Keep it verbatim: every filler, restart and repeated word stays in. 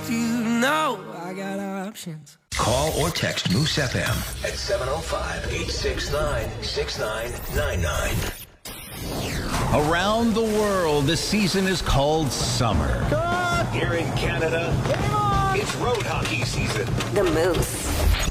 you know I got options. Call or text Moose F M at seven oh five, eight six nine, six nine nine nine. Around the world, the season is called summer. Cut! Here in Canada, Game on! it's road hockey season. The Moose.